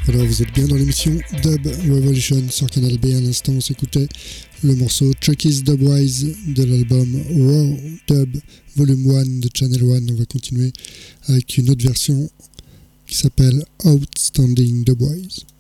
Alors vous êtes bien dans l'émission Dub Revolution sur Canal B. À l'instant on s'écoutait le morceau Chucky's Dubwise de l'album Raw Dub Volume 1 de Channel 1. On va continuer avec une autre version qui s'appelle Outstanding Dubwise.